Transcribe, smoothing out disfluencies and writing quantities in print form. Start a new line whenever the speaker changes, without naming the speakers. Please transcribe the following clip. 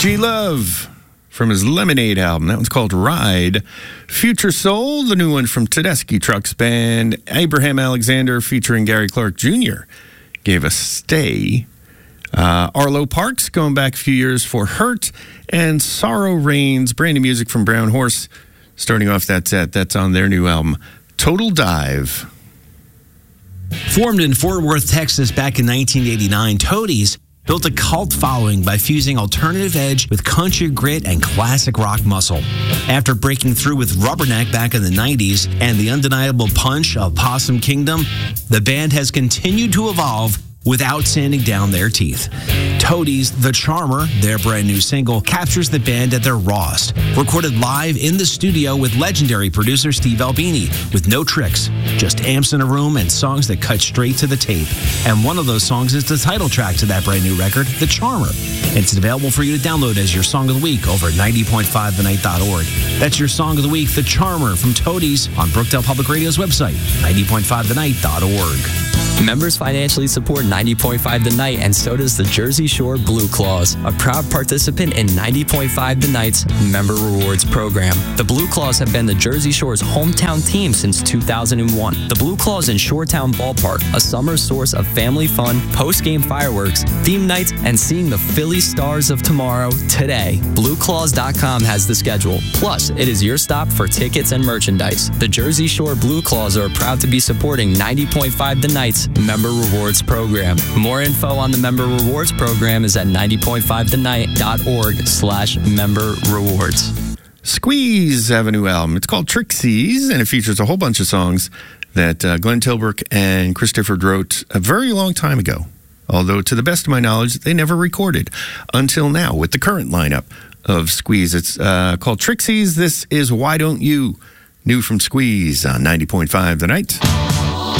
G-Love from his Lemonade album. That one's called Ride. Future Soul, the new one from Tedeschi Trucks Band. Abraham Alexander featuring Gary Clark Jr. gave us Stay. Arlo Parks going back a few years for Hurt. And Sorrow Reigns, brand new music from Brown Horse. Starting off that set, that's on their new album, Total Dive.
Formed in Fort Worth, Texas back in 1989, Toadies built a cult following by fusing alternative edge with country grit and classic rock muscle. After breaking through with Rubberneck back in the 90s and the undeniable punch of Possum Kingdom, the band has continued to evolve without sanding down their teeth. Toadies' The Charmer, their brand new single, captures the band at their rawest. Recorded live in the studio with legendary producer Steve Albini, with no tricks, just amps in a room and songs that cut straight to the tape. And one of those songs is the title track to that brand new record, The Charmer. And it's available for you to download as your song of the week over at 90.5thenight.org. That's your song of the week, The Charmer from Toadies on Brookdale Public Radio's website, 90.5thenight.org.
Members financially support 90.5 The Night, and so does the Jersey Shore Blue Claws, a proud participant in 90.5 The Night's Member Rewards program. The Blue Claws have been the Jersey Shore's hometown team since 2001. The Blue Claws in Shoretown Ballpark, a summer source of family fun, post-game fireworks, theme nights, and seeing the Philly Stars of tomorrow today. BlueClaws.com has the schedule. Plus, it is your stop for tickets and merchandise. The Jersey Shore Blue Claws are proud to be supporting 90.5 The Night's Member Rewards program. More info on the Member Rewards program is at 90.5thenight.org/member rewards.
Squeeze have a new album. It's called Trixies, and it features a whole bunch of songs that Glenn Tilbrook and Chris Difford wrote a very long time ago. Although, to the best of my knowledge, they never recorded until now with the current lineup of Squeeze. It's called Trixies. This is Why Don't You? New from Squeeze on 90.5 The Night.